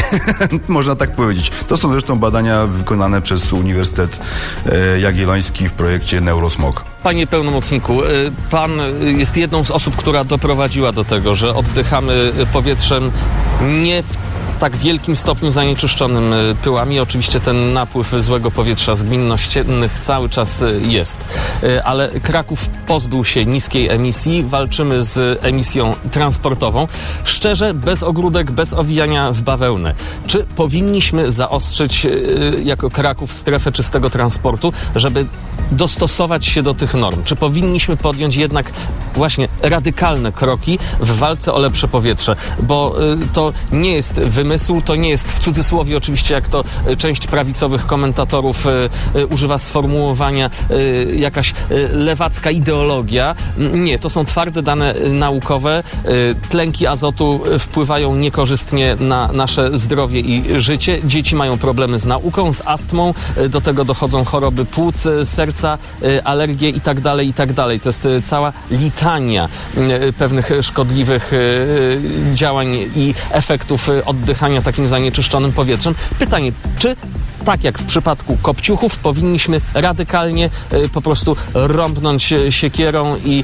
Można tak powiedzieć. To są zresztą badania wykonane przez Uniwersytet Jagielloński w projekcie Neurosmog. Panie pełnomocniku, pan jest jedną z osób, która doprowadziła do tego, że oddychamy powietrzem nie w tak wielkim stopniu zanieczyszczonym pyłami. Oczywiście ten napływ złego powietrza z gmin nościennych cały czas jest. Ale Kraków pozbył się niskiej emisji. Walczymy z emisją transportową. Szczerze, bez ogródek, bez owijania w bawełnę. Czy powinniśmy zaostrzyć jako Kraków strefę czystego transportu, żeby dostosować się do tych norm? Czy powinniśmy podjąć jednak właśnie radykalne kroki w walce o lepsze powietrze? Bo to nie jest wymysł, to nie jest w cudzysłowie oczywiście, jak to część prawicowych komentatorów y, y, używa sformułowania y, jakaś y, lewacka ideologia. Nie, to są twarde dane naukowe. Y, tlenki azotu wpływają niekorzystnie na nasze zdrowie i życie. Dzieci mają problemy z nauką, z astmą. Y, do tego dochodzą choroby płuc, serca, y, alergie i tak dalej, i tak dalej. To jest y, cała litania y, pewnych szkodliwych y, działań i efektów y, oddychania takim zanieczyszczonym powietrzem. Pytanie, czy tak jak w przypadku kopciuchów powinniśmy radykalnie y, po prostu rąbnąć siekierą i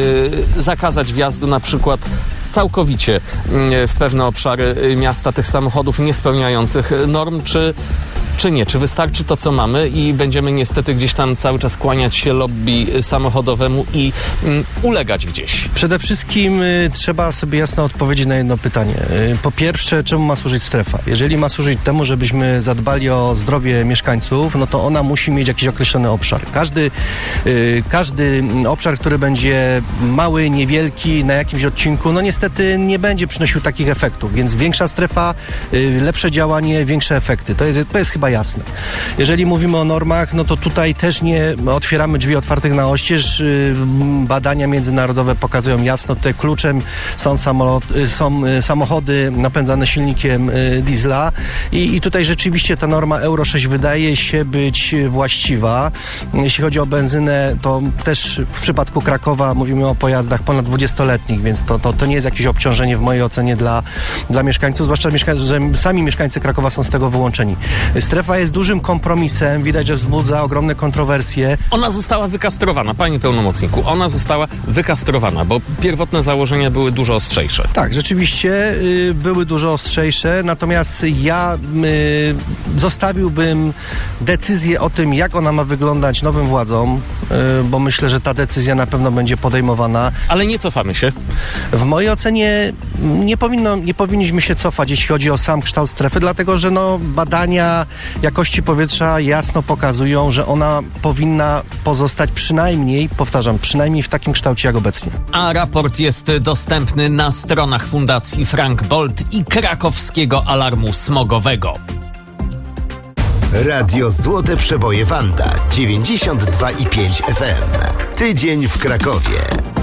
y, zakazać wjazdu na przykład całkowicie y, w pewne obszary miasta tych samochodów niespełniających norm, czy czy nie? Czy wystarczy to, co mamy i będziemy niestety gdzieś tam cały czas kłaniać się lobby samochodowemu i um, ulegać gdzieś? Przede wszystkim y, trzeba sobie jasno odpowiedzieć na jedno pytanie. Y, po pierwsze, czemu ma służyć strefa? Jeżeli ma służyć temu, żebyśmy zadbali o zdrowie mieszkańców, no to ona musi mieć jakiś określony obszar. Każdy, y, każdy obszar, który będzie mały, niewielki, na jakimś odcinku, no niestety nie będzie przynosił takich efektów, więc większa strefa, y, lepsze działanie, większe efekty. To jest, to jest chyba jasne. Jeżeli mówimy o normach, no to tutaj też nie otwieramy drzwi otwartych na oścież. Badania międzynarodowe pokazują jasno, tutaj kluczem są, samolot, są samochody napędzane silnikiem diesla i, i tutaj rzeczywiście ta norma Euro sześć wydaje się być właściwa. Jeśli chodzi o benzynę, to też w przypadku Krakowa mówimy o pojazdach ponad dwudziestoletnich, więc to, to, to nie jest jakieś obciążenie w mojej ocenie dla, dla mieszkańców, zwłaszcza mieszka- że sami mieszkańcy Krakowa są z tego wyłączeni. Strefa jest dużym kompromisem, widać, że wzbudza ogromne kontrowersje. Ona została wykastrowana, panie pełnomocniku, ona została wykastrowana, bo pierwotne założenia były dużo ostrzejsze. Tak, rzeczywiście y, były dużo ostrzejsze, natomiast ja y, zostawiłbym decyzję o tym, jak ona ma wyglądać nowym władzom, y, bo myślę, że ta decyzja na pewno będzie podejmowana. Ale nie cofamy się? W mojej ocenie nie, powinno, nie powinniśmy się cofać, jeśli chodzi o sam kształt strefy, dlatego że no, badania jakości powietrza jasno pokazują, że ona powinna pozostać przynajmniej, powtarzam, przynajmniej w takim kształcie jak obecnie. A raport jest dostępny na stronach Fundacji Frank Bold i Krakowskiego Alarmu Smogowego. Radio Złote Przeboje Wanda dziewięćdziesiąt dwa i pięć F M. Tydzień w Krakowie.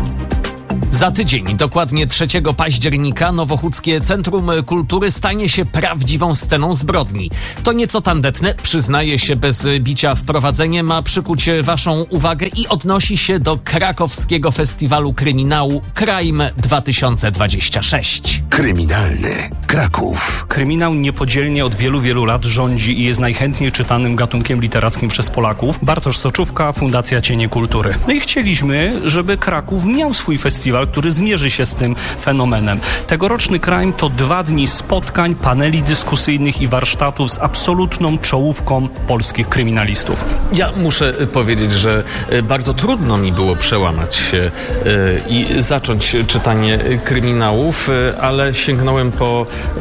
Za tydzień, dokładnie trzeciego października, Nowochódzkie Centrum Kultury stanie się prawdziwą sceną zbrodni. To nieco tandetne, przyznaję się bez bicia. Wprowadzenie ma przykuć waszą uwagę i odnosi się do krakowskiego festiwalu kryminału Crime dwa tysiące dwadzieścia sześć. Kryminalny Kraków. Kryminał niepodzielnie od wielu, wielu lat rządzi i jest najchętniej czytanym gatunkiem literackim przez Polaków. Bartosz Soczówka, Fundacja Cienie Kultury. No i chcieliśmy, żeby Kraków miał swój festiwal, który zmierzy się z tym fenomenem. Tegoroczny Crime to dwa dni spotkań, paneli dyskusyjnych i warsztatów z absolutną czołówką polskich kryminalistów. Ja muszę powiedzieć, że bardzo trudno mi było przełamać się i zacząć czytanie kryminałów, ale sięgnąłem po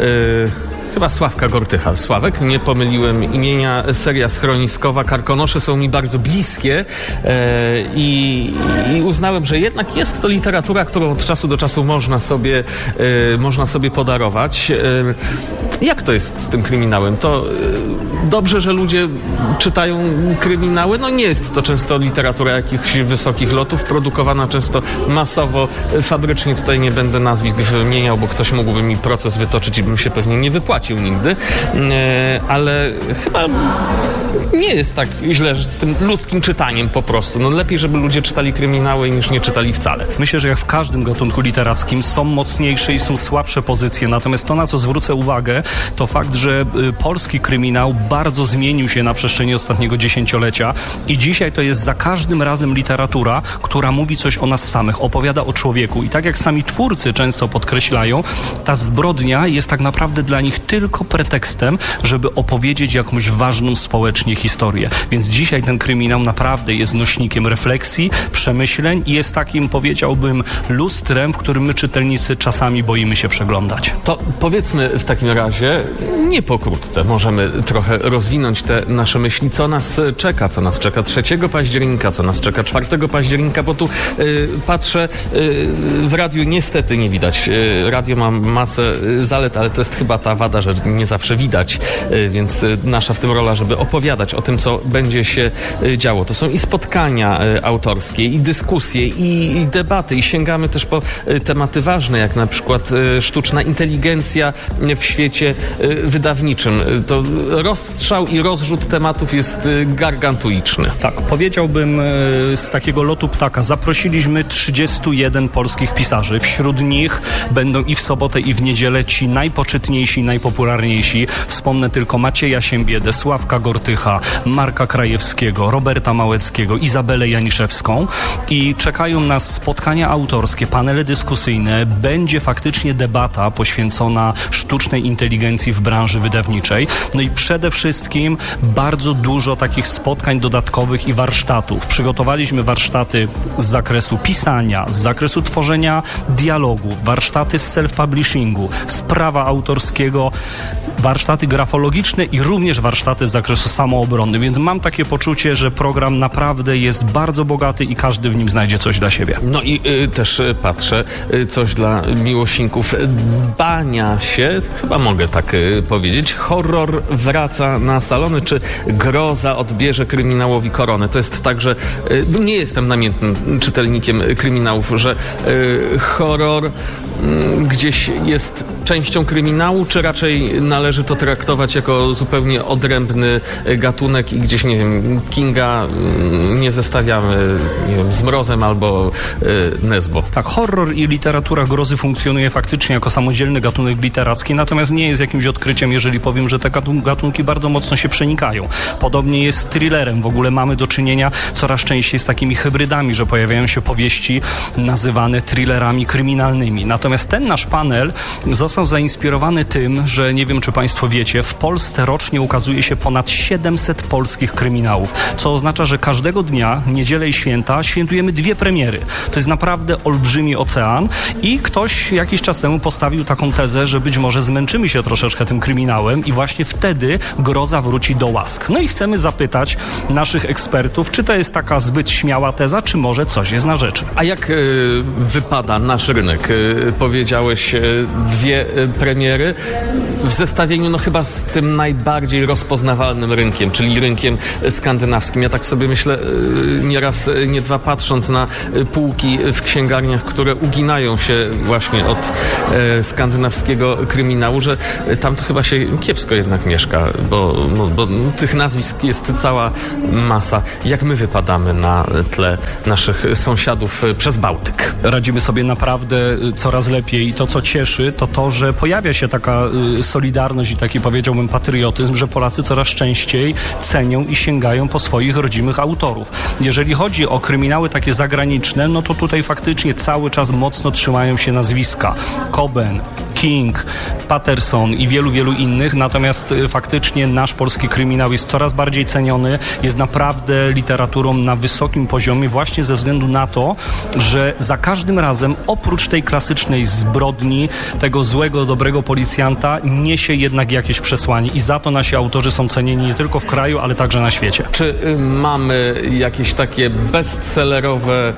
chyba Sławka Gortycha. Sławek, nie pomyliłem imienia. Seria schroniskowa. Karkonosze są mi bardzo bliskie e, i, i uznałem, że jednak jest to literatura, którą od czasu do czasu można sobie, e, można sobie podarować. E, jak to jest z tym kryminałem? To e, dobrze, że ludzie czytają kryminały. No nie jest to często literatura jakichś wysokich lotów, produkowana często masowo, fabrycznie. Tutaj nie będę nazwisk wymieniał, bo ktoś mógłby mi proces wytoczyć i bym się pewnie nie wypłacił nigdy, ale chyba nie jest tak źle z tym ludzkim czytaniem po prostu. No lepiej, żeby ludzie czytali kryminały niż nie czytali wcale. Myślę, że jak w każdym gatunku literackim są mocniejsze i są słabsze pozycje, natomiast to, na co zwrócę uwagę, to fakt, że polski kryminał bardzo zmienił się na przestrzeni ostatniego dziesięciolecia i dzisiaj to jest za każdym razem literatura, która mówi coś o nas samych, opowiada o człowieku i tak jak sami twórcy często podkreślają, ta zbrodnia jest tak naprawdę dla nich tylko pretekstem, żeby opowiedzieć jakąś ważną społecznie historię. Więc dzisiaj ten kryminał naprawdę jest nośnikiem refleksji, przemyśleń i jest takim, powiedziałbym, lustrem, w którym my czytelnicy czasami boimy się przeglądać. To powiedzmy w takim razie, nie pokrótce, możemy trochę rozwinąć te nasze myśli, co nas czeka, co nas czeka trzeciego października, co nas czeka czwartego października, bo tu y, patrzę, y, w radiu niestety nie widać. Y, radio ma masę zalet, ale to jest chyba ta wada, że nie zawsze widać, więc nasza w tym rola, żeby opowiadać o tym, co będzie się działo. To są i spotkania autorskie, i dyskusje, i, i debaty, i sięgamy też po tematy ważne, jak na przykład sztuczna inteligencja w świecie wydawniczym. To rozstrzał i rozrzut tematów jest gargantuiczny. Tak, powiedziałbym z takiego lotu ptaka. Zaprosiliśmy trzydziestu jeden polskich pisarzy. Wśród nich będą i w sobotę, i w niedzielę ci najpoczytniejsi, najpopularniejsi. Wspomnę tylko Macieja Siembiedę, Sławka Gortycha, Marka Krajewskiego, Roberta Małeckiego, Izabelę Janiszewską i czekają nas spotkania autorskie, panele dyskusyjne. Będzie faktycznie debata poświęcona sztucznej inteligencji w branży wydawniczej. No i przede wszystkim bardzo dużo takich spotkań dodatkowych i warsztatów. Przygotowaliśmy warsztaty z zakresu pisania, z zakresu tworzenia dialogu, warsztaty z self-publishingu, z prawa autorskiego, warsztaty grafologiczne i również warsztaty z zakresu samoobrony, więc mam takie poczucie, że program naprawdę jest bardzo bogaty i każdy w nim znajdzie coś dla siebie. No i y, też y, patrzę, y, coś dla miłośników bania się, chyba mogę tak y, powiedzieć, horror wraca na salony, czy groza odbierze kryminałowi koronę. To jest tak, że y, nie jestem namiętnym czytelnikiem kryminałów, że y, horror y, gdzieś jest częścią kryminału, czy raczej należy to traktować jako zupełnie odrębny gatunek i gdzieś, nie wiem, Kinga nie zestawiamy, nie wiem, z Mrozem albo y, Nesbo. Tak, horror i literatura grozy funkcjonuje faktycznie jako samodzielny gatunek literacki, natomiast nie jest jakimś odkryciem, jeżeli powiem, że te gatunki bardzo mocno się przenikają. Podobnie jest z thrillerem. W ogóle mamy do czynienia coraz częściej z takimi hybrydami, że pojawiają się powieści nazywane thrillerami kryminalnymi. Natomiast ten nasz panel został zainspirowany tym, że nie wiem, czy Państwo wiecie, w Polsce rocznie ukazuje się ponad siedemset polskich kryminałów, co oznacza, że każdego dnia, niedzielę i święta, świętujemy dwie premiery. To jest naprawdę olbrzymi ocean i ktoś jakiś czas temu postawił taką tezę, że być może zmęczymy się troszeczkę tym kryminałem i właśnie wtedy groza wróci do łask. No i chcemy zapytać naszych ekspertów, czy to jest taka zbyt śmiała teza, czy może coś jest na rzeczy. A jak y, wypada nasz rynek? Y, powiedziałeś y, dwie y, premiery. w zestawieniu no chyba z tym najbardziej rozpoznawalnym rynkiem, czyli rynkiem skandynawskim. Ja tak sobie myślę, nie raz, nie dwa, patrząc na półki w księgarniach, które uginają się właśnie od e, skandynawskiego kryminału, że tam to chyba się kiepsko jednak mieszka, bo, no, bo tych nazwisk jest cała masa. Jak my wypadamy na tle naszych sąsiadów przez Bałtyk? Radzimy sobie naprawdę coraz lepiej i to, co cieszy, to to, że pojawia się taka y, solidarność i taki, powiedziałbym, patriotyzm, że Polacy coraz częściej cenią i sięgają po swoich rodzimych autorów. Jeżeli chodzi o kryminały takie zagraniczne, no to tutaj faktycznie cały czas mocno trzymają się nazwiska Coben, King, Patterson i wielu, wielu innych, natomiast y, faktycznie nasz polski kryminał jest coraz bardziej ceniony, jest naprawdę literaturą na wysokim poziomie właśnie ze względu na to, że za każdym razem oprócz tej klasycznej zbrodni, tego złego, dobrego policjanta niesie jednak jakieś przesłanie i za to nasi autorzy są cenieni nie tylko w kraju, ale także na świecie. Czy y, mamy jakieś takie bestsellerowe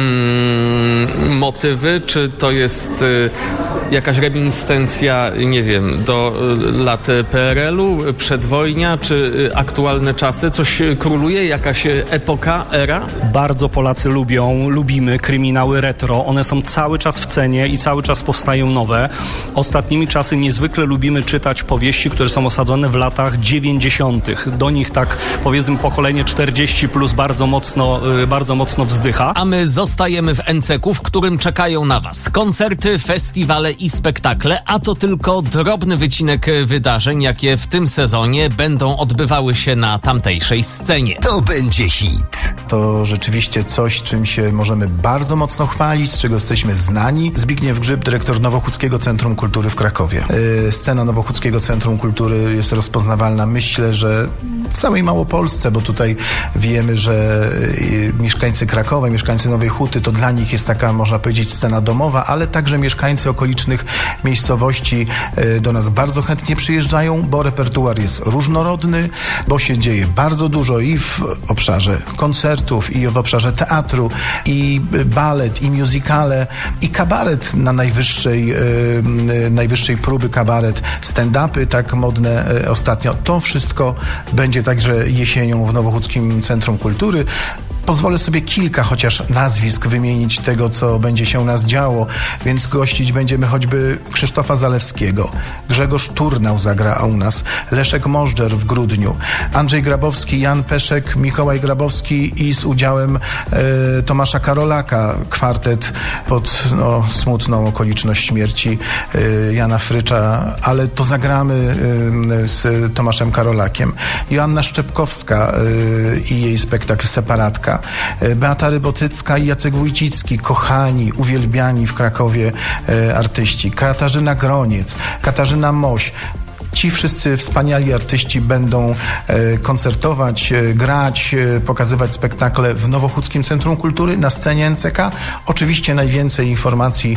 mm, motywy, czy to jest y, jakaś reminiscencja, nie wiem, do y, lat P R L-u, przedwojnia, czy y, aktualne czasy? Coś króluje? Jakaś epoka, era? Bardzo Polacy lubią, lubimy kryminały retro. One są cały czas w cenie i cały czas powstają nowe. Ostatnimi czasy niezwykle lubimy czytać powieści, które są osadzone w latach dziewięćdziesiątych. Do nich tak, powiedzmy, pokolenie czterdzieści plus bardzo mocno, bardzo mocno wzdycha. A my zostajemy w N C ku, w którym czekają na Was koncerty, festiwale i spektakle, a to tylko drobny wycinek wydarzeń, jakie w tym sezonie będą odbywały się na tamtejszej scenie. To będzie hit. To rzeczywiście coś, czym się możemy bardzo mocno chwalić, z czego jesteśmy znani. Zbigniew Grzyb, dyrektor Nowochódzkiego Centrum Kultury w Krakowie. Yy, scena Nowochódzkiego Centrum Kultury jest rozpoznawalna, myślę, że w całej Małopolsce, bo tutaj wiemy, że yy, mieszkańcy Krakowa, mieszkańcy Nowej Huty, to dla nich jest taka, można powiedzieć, scena domowa, ale także mieszkańcy okolicznych miejscowości yy, do nas bardzo chętnie przyjeżdżają, bo repertuar jest różnorodny, bo się dzieje bardzo dużo i w obszarze koncertów, i w obszarze teatru, i balet, i musicale, i kabaret na najwyższej, yy, najwyższej próby kabaret, stand-upy tak modne yy, ostatnio. To wszystko będzie także jesienią w Nowochódzkim Centrum Kultury. Pozwolę sobie kilka chociaż nazwisk wymienić tego, co będzie się u nas działo, więc gościć będziemy choćby Krzysztofa Zalewskiego, Grzegorz Turnał zagra u nas, Leszek Możdżer w grudniu, Andrzej Grabowski, Jan Peszek, Mikołaj Grabowski i z udziałem e, Tomasza Karolaka kwartet pod no, smutną okoliczność śmierci e, Jana Frycza, ale to zagramy e, z Tomaszem Karolakiem. Joanna Szczepkowska e, i jej spektakl Separatka. Beata Rybotycka i Jacek Wójcicki, kochani, uwielbiani w Krakowie e, artyści. Katarzyna Groniec, Katarzyna Moś. Ci wszyscy wspaniali artyści będą e, koncertować, e, grać, e, pokazywać spektakle w Nowochódzkim Centrum Kultury na scenie N C K. Oczywiście najwięcej informacji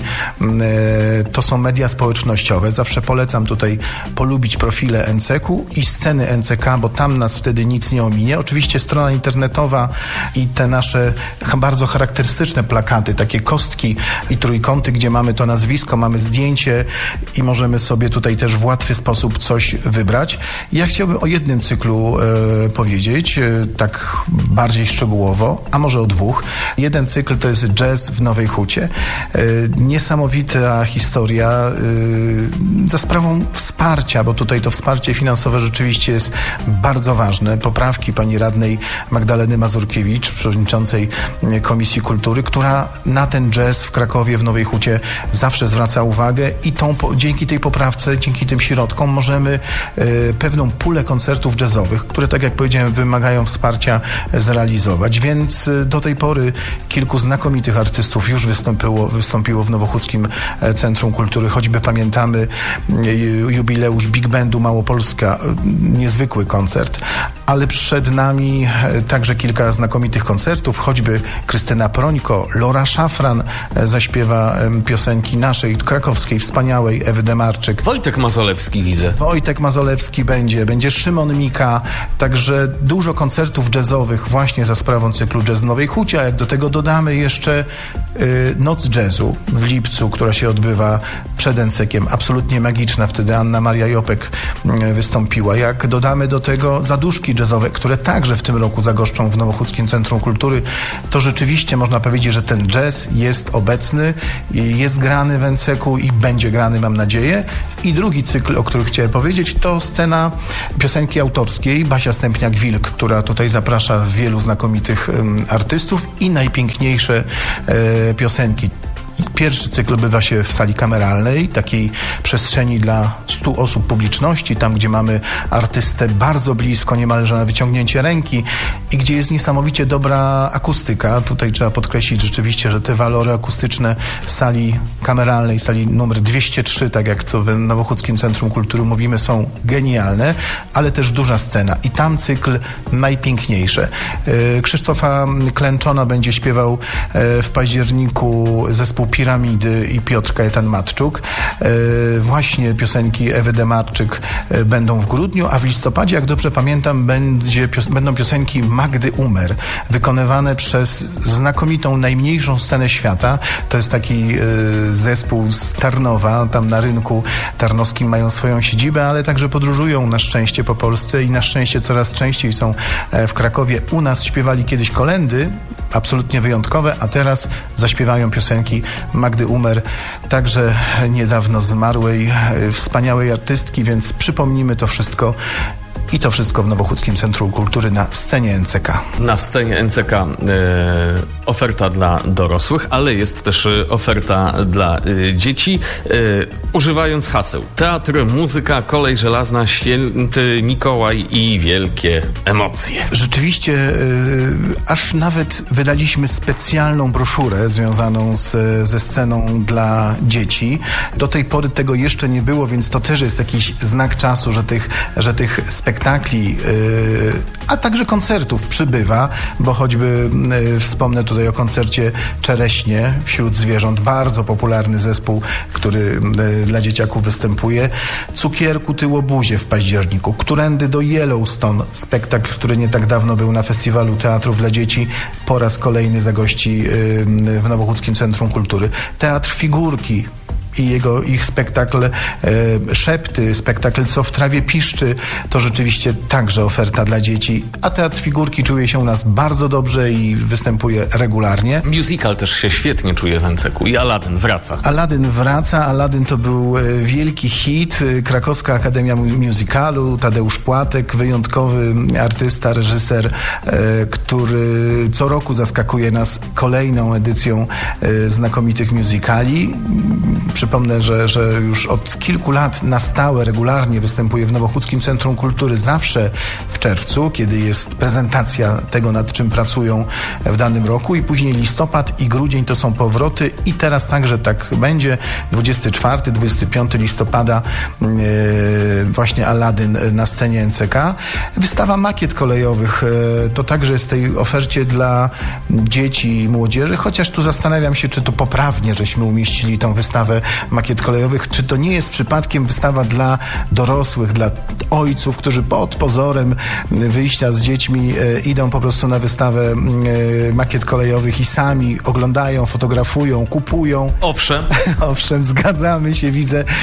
e, to są media społecznościowe. Zawsze polecam tutaj polubić profile N C ku i sceny N C K, bo tam nas wtedy nic nie ominie. Oczywiście strona internetowa i te nasze bardzo charakterystyczne plakaty, takie kostki i trójkąty, gdzie mamy to nazwisko, mamy zdjęcie i możemy sobie tutaj też w łatwy sposób coś wybrać. Ja chciałbym o jednym cyklu e, powiedzieć, e, tak bardziej szczegółowo, a może o dwóch. Jeden cykl to jest Jazz w Nowej Hucie. E, niesamowita historia e, za sprawą wsparcia, bo tutaj to wsparcie finansowe rzeczywiście jest bardzo ważne. Poprawki pani radnej Magdaleny Mazurkiewicz, przewodniczącej Komisji Kultury, która na ten jazz w Krakowie, w Nowej Hucie zawsze zwraca uwagę i tą, dzięki tej poprawce, dzięki tym środkom możemy e, pewną pulę koncertów jazzowych, które, tak jak powiedziałem, wymagają wsparcia, e, zrealizować. Więc e, do tej pory kilku znakomitych artystów już wystąpiło, wystąpiło w Nowochódzkim e, Centrum Kultury. Choćby pamiętamy e, jubileusz Big Bandu Małopolska, e, niezwykły koncert. ale przed nami także kilka znakomitych koncertów, choćby Krystyna Prońko, Lora Szafran zaśpiewa piosenki naszej, krakowskiej, wspaniałej Ewy Demarczyk. Wojtek Mazolewski widzę. Wojtek Mazolewski będzie, będzie Szymon Mika, także dużo koncertów jazzowych właśnie za sprawą cyklu Jazz Nowej Hucie, a jak do tego dodamy jeszcze y, Noc Jazzu w lipcu, która się odbywa przed Encekiem, absolutnie magiczna, wtedy Anna Maria Jopek y, wystąpiła. Jak dodamy do tego zaduszki jazzowe, które także w tym roku zagoszczą w Nowochódzkim Centrum Kultury, to rzeczywiście można powiedzieć, że ten jazz jest obecny, jest grany w Enceku i będzie grany, mam nadzieję. I drugi cykl, o którym chciałem powiedzieć, to scena piosenki autorskiej Basia Stępniak-Wilk, która tutaj zaprasza wielu znakomitych um, artystów i najpiękniejsze e, piosenki. Pierwszy cykl odbywa się w sali kameralnej, takiej przestrzeni dla stu osób publiczności, tam gdzie mamy artystę bardzo blisko, niemalże na wyciągnięcie ręki i gdzie jest niesamowicie dobra akustyka. Tutaj trzeba podkreślić rzeczywiście, że te walory akustyczne sali kameralnej, sali numer dwieście trzy, tak jak to w Nowochódzkim Centrum Kultury mówimy, są genialne, ale też duża scena i tam cykl najpiękniejszy. Krzysztofa Klęczona będzie śpiewał w październiku zespół Piramidy i Piotr Kajetan-Matczuk. Właśnie piosenki Ewy Demarczyk będą w grudniu, a w listopadzie, jak dobrze pamiętam, będzie, będą piosenki Magdy Umer, wykonywane przez znakomitą, najmniejszą scenę świata. To jest taki zespół z Tarnowa, tam na rynku tarnowskim mają swoją siedzibę, ale także podróżują na szczęście po Polsce i na szczęście coraz częściej są w Krakowie. U nas śpiewali kiedyś kolędy, absolutnie wyjątkowe, a teraz zaśpiewają piosenki Magdy Umer, także niedawno zmarłej, wspaniałej artystki, więc przypomnimy to wszystko. I to wszystko w Nowochódzkim Centrum Kultury na scenie N C K. Na scenie N C K e, oferta dla dorosłych, ale jest też oferta dla e, dzieci. E, używając haseł teatr, muzyka, kolej żelazna, święty Mikołaj i wielkie emocje. Rzeczywiście, e, aż nawet wydaliśmy specjalną broszurę związaną z, ze sceną dla dzieci. Do tej pory tego jeszcze nie było, więc to też jest jakiś znak czasu, że tych, że tych spektaklów spektakli, yy, a także koncertów przybywa, bo choćby yy, wspomnę tutaj o koncercie Czereśnie wśród zwierząt, bardzo popularny zespół, który yy, dla dzieciaków występuje. Cukierku Tyłobuzie w październiku, Którędy do Yellowstone, spektakl, który nie tak dawno był na Festiwalu Teatrów dla Dzieci, po raz kolejny zagości yy, w Nowochódzkim Centrum Kultury. Teatr Figurki i jego, ich spektakl e, Szepty, spektakl Co w trawie piszczy, to rzeczywiście także oferta dla dzieci, a Teatr Figurki czuje się u nas bardzo dobrze i występuje regularnie. Musical też się świetnie czuje w Enceku i Aladdin wraca. Aladdin wraca, Aladdin to był e, wielki hit, Krakowska Akademia Musicalu, Tadeusz Płatek, wyjątkowy artysta, reżyser, e, który co roku zaskakuje nas kolejną edycją e, znakomitych musicali. Przypomnę, że, że już od kilku lat na stałe, regularnie występuje w Nowochódzkim Centrum Kultury, zawsze w czerwcu, kiedy jest prezentacja tego, nad czym pracują w danym roku, i później listopad i grudzień to są powroty i teraz także tak będzie. dwudziestego czwartego do dwudziestego piątego listopada yy, właśnie Aladdin na scenie N C K. Wystawa makiet kolejowych yy, to także jest w tej ofercie dla dzieci i młodzieży, chociaż tu zastanawiam się, czy to poprawnie, żeśmy umieścili tą wystawę makiet kolejowych, czy to nie jest przypadkiem wystawa dla dorosłych, dla ojców, którzy pod pozorem wyjścia z dziećmi e, idą po prostu na wystawę e, makiet kolejowych i sami oglądają, fotografują, kupują. Owszem. Owszem, zgadzamy się, widzę e,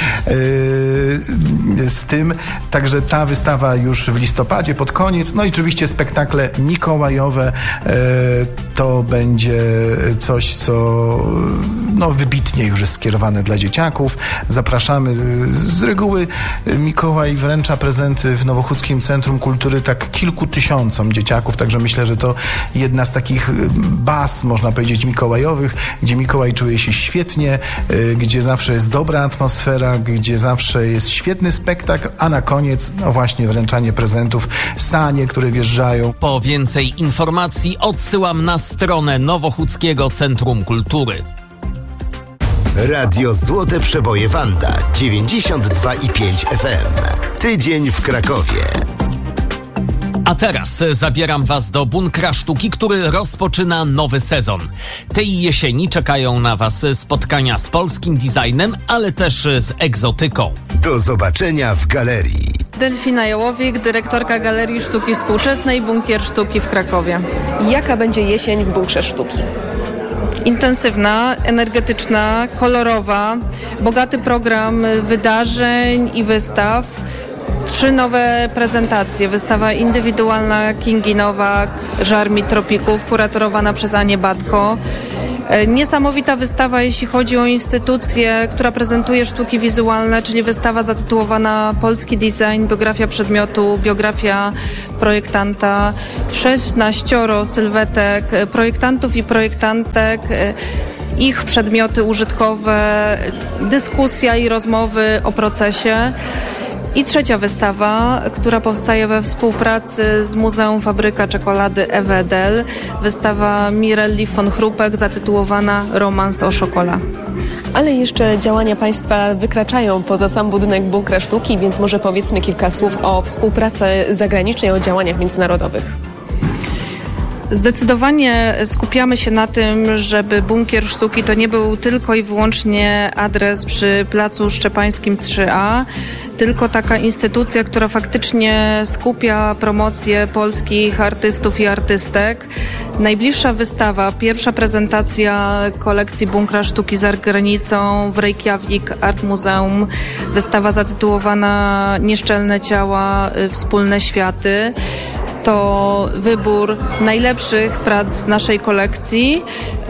z tym. Także ta wystawa już w listopadzie, pod koniec. No i oczywiście spektakle mikołajowe e, to będzie coś, co no, wybitnie już jest skierowane dla dzieciaków. Zapraszamy. Z reguły Mikołaj wręcza prezenty w Nowochódzkim Centrum Kultury tak kilku tysiącom dzieciaków, także myślę, że to jedna z takich baz, można powiedzieć, mikołajowych, gdzie Mikołaj czuje się świetnie, gdzie zawsze jest dobra atmosfera, gdzie zawsze jest świetny spektakl, a na koniec no właśnie wręczanie prezentów, sanie, które wjeżdżają. Po więcej informacji odsyłam na stronę Nowochódzkiego Centrum Kultury. Radio Złote Przeboje Wanda dziewięćdziesiąt dwa i pięć F M. Tydzień w Krakowie. A teraz zabieram Was do bunkra sztuki, który rozpoczyna nowy sezon. Tej jesieni czekają na Was spotkania z polskim designem, ale też z egzotyką. Do zobaczenia w galerii. Delfina Jołowik, dyrektorka Galerii Sztuki Współczesnej Bunkier Sztuki w Krakowie. Jaka będzie jesień w Bunkrze Sztuki? Intensywna, energetyczna, kolorowa, bogaty program wydarzeń i wystaw. Trzy nowe prezentacje. Wystawa indywidualna Kingi Nowak, Żar mi tropików, kuratorowana przez Anię Batko. Niesamowita wystawa, jeśli chodzi o instytucję, która prezentuje sztuki wizualne, czyli wystawa zatytułowana Polski Design, biografia przedmiotu, biografia projektanta. Sześnaścioro sylwetek projektantów i projektantek, ich przedmioty użytkowe, dyskusja i rozmowy o procesie. I trzecia wystawa, która powstaje we współpracy z Muzeum Fabryka Czekolady Ewedel. Wystawa Mirelli von Chrupek zatytułowana Romans o Szokola. Ale jeszcze działania Państwa wykraczają poza sam budynek Bunkra Sztuki, więc może powiedzmy kilka słów o współpracy zagranicznej, o działaniach międzynarodowych. Zdecydowanie skupiamy się na tym, żeby Bunkier Sztuki to nie był tylko i wyłącznie adres przy Placu Szczepańskim trzy A, tylko taka instytucja, która faktycznie skupia promocję polskich artystów i artystek. Najbliższa wystawa, pierwsza prezentacja kolekcji Bunkra Sztuki za granicą w Reykjavik Art Museum. Wystawa zatytułowana Nieszczelne ciała, wspólne światy. To wybór najlepszych prac z naszej kolekcji.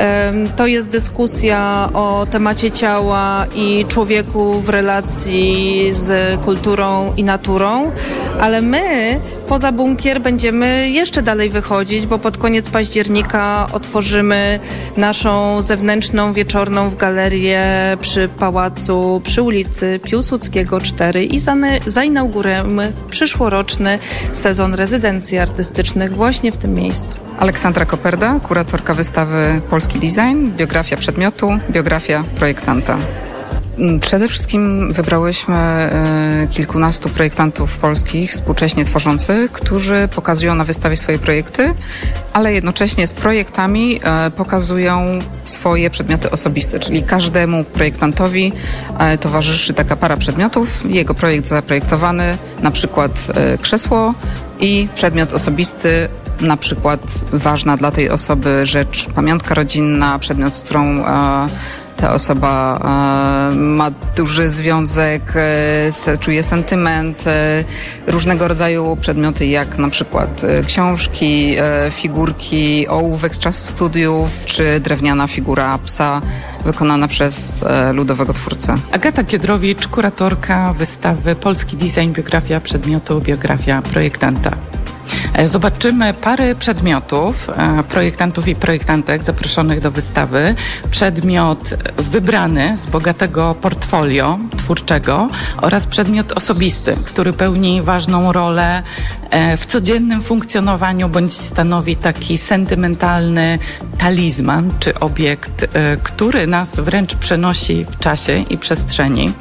To jest dyskusja o temacie ciała i człowieku w relacji z kulturą i naturą, ale my poza bunkier będziemy jeszcze dalej wychodzić, bo pod koniec października otworzymy naszą zewnętrzną, wieczorną w galerię przy pałacu, przy ulicy Piłsudskiego cztery i zainaugurujemy przyszłoroczny sezon rezydencji artystycznych właśnie w tym miejscu. Aleksandra Koperda, kuratorka wystawy Polski Design, biografia przedmiotu, biografia projektanta. Przede wszystkim wybrałyśmy kilkunastu projektantów polskich, współcześnie tworzących, którzy pokazują na wystawie swoje projekty, ale jednocześnie z projektami pokazują swoje przedmioty osobiste, czyli każdemu projektantowi towarzyszy taka para przedmiotów, jego projekt zaprojektowany, na przykład krzesło i przedmiot osobisty, na przykład ważna dla tej osoby rzecz, pamiątka rodzinna, przedmiot, z którą e, ta osoba e, ma duży związek, e, czuje sentyment, e, różnego rodzaju przedmioty, jak na przykład e, książki, e, figurki, ołówek z czasu studiów, czy drewniana figura psa wykonana przez e, ludowego twórcę. Agata Kiedrowicz, kuratorka wystawy Polski Design, biografia przedmiotu, biografia projektanta. Zobaczymy pary przedmiotów, projektantów i projektantek zaproszonych do wystawy. Przedmiot wybrany z bogatego portfolio twórczego oraz przedmiot osobisty, który pełni ważną rolę w codziennym funkcjonowaniu bądź stanowi taki sentymentalny talizman czy obiekt, który nas wręcz przenosi w czasie i przestrzeni.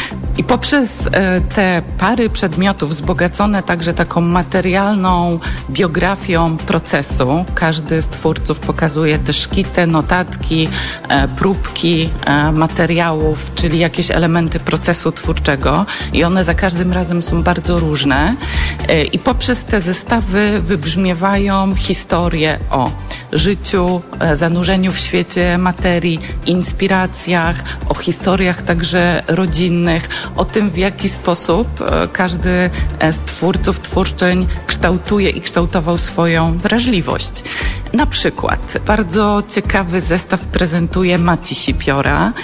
I poprzez te pary przedmiotów wzbogacone także taką materialną biografią procesu, każdy z twórców pokazuje te szkice, notatki, próbki materiałów, czyli jakieś elementy procesu twórczego i one za każdym razem są bardzo różne i poprzez te zestawy wybrzmiewają historie o życiu, zanurzeniu w świecie materii, inspiracjach, o historiach także rodzinnych, o tym, w jaki sposób każdy z twórców, twórczyń kształtuje i kształtował swoją wrażliwość. Na przykład bardzo ciekawy zestaw prezentuje Mati Sipiora.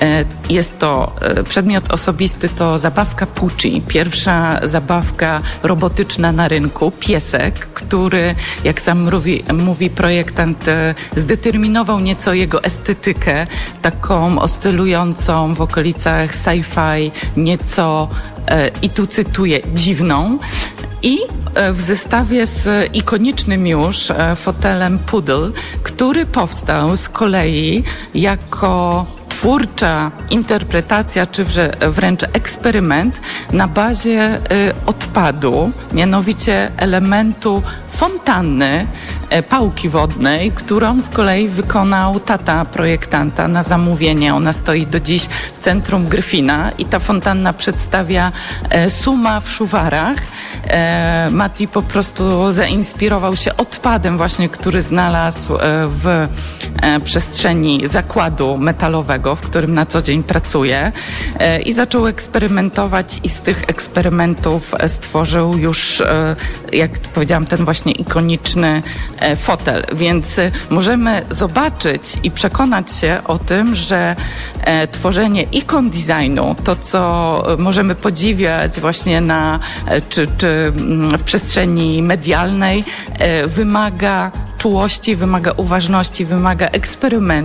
Jest to przedmiot osobisty, to zabawka Pucci, pierwsza zabawka robotyczna na rynku, piesek, który, jak sam mówi, mówi projektant, zdeterminował nieco jego estetykę, taką oscylującą w okolicach sci-fi, nieco, i tu cytuję, dziwną. I w zestawie z ikonicznym już fotelem Poodle, który powstał z kolei jako twórcza interpretacja, czy wręcz eksperyment na bazie odpadu, mianowicie elementu fontanny, pałki wodnej, którą z kolei wykonał tata projektanta na zamówienie. Ona stoi do dziś w centrum Gryfina i ta fontanna przedstawia Suma w Szuwarach. Mati po prostu zainspirował się odpadem właśnie, który znalazł w przestrzeni zakładu metalowego, w którym na co dzień pracuje i zaczął eksperymentować i z tych eksperymentów stworzył już, jak powiedziałam, ten właśnie ikoniczny fotel. Więc możemy zobaczyć i przekonać się o tym, że tworzenie ikon designu, to co możemy podziwiać właśnie na, czy, czy w przestrzeni medialnej, wymaga czułości, wymaga uważności, wymaga eksperymentu.